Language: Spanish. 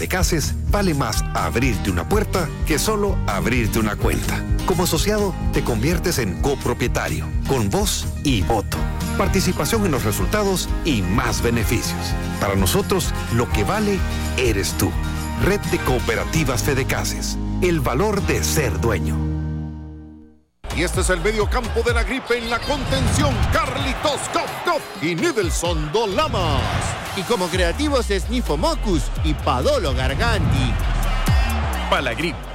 Fedecases, vale más abrirte una puerta que solo abrirte una cuenta. Como asociado, te conviertes en copropietario, con voz y voto. Participación en los resultados y más beneficios. Para nosotros, lo que vale eres tú. Red de Cooperativas Fedecases. El valor de ser dueño. Y este es el medio campo de la gripe en la contención. Carlitos Kof y Nidelson Dolamas. Y como creativos es Nifomocus y Padolo Garganti. Palagrip,